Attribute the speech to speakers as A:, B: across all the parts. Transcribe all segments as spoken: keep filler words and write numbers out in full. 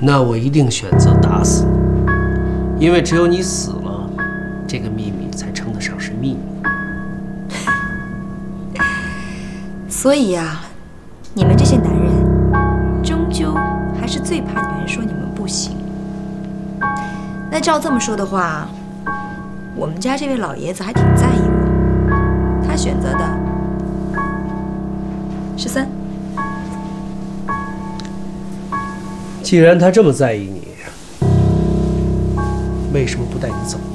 A: 那我一定选择打死你，因为只有你死了，这个秘密才称得上是秘密。
B: 所以呀、啊，你们这些男人，终究还是最怕女人说你们不行。那照这么说的话，我们家这位老爷子还挺在意我，他选择的是三。
A: 既然他这么在意你，为什么不带你走？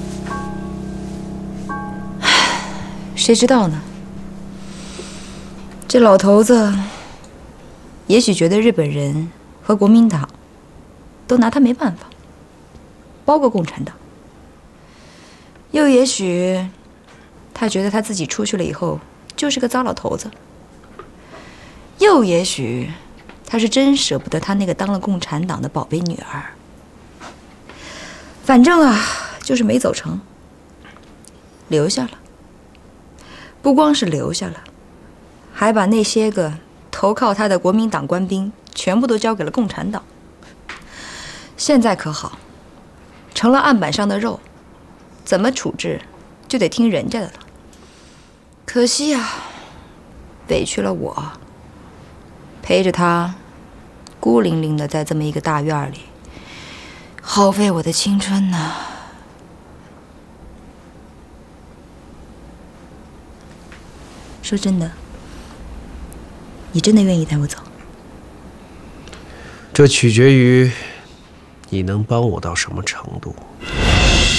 B: 谁知道呢？这老头子也许觉得日本人和国民党都拿他没办法，包括共产党。又也许他觉得他自己出去了以后就是个糟老头子。又也许他是真舍不得他那个当了共产党的宝贝女儿。反正啊，就是没走成，留下了。不光是留下了，还把那些个投靠他的国民党官兵全部都交给了共产党。现在可好，成了案板上的肉，怎么处置就得听人家的了。可惜呀、啊，委屈了我，陪着他孤零零的在这么一个大院里耗费我的青春呢。说真的，你真的愿意带我走？
A: 这取决于你能帮我到什么程度。